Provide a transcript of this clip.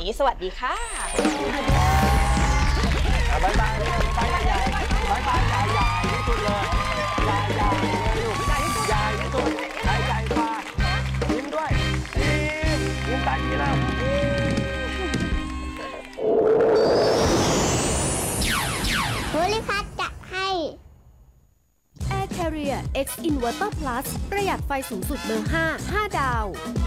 นี้สวัสดีค่ะบายบายเลยบายบายใหญ่บายบายใหญ่ที่สุดเลยใหญ่เลยลูกใหญ่ที่สุดใหญ่กว่ายิ้มด้วยยิ้มตาดีแล้วภูริพัฒน์จะให้ Air Carrier X Inverter Plus ประหยัดไฟสูงสุดเบอร์ 5 5 ดาว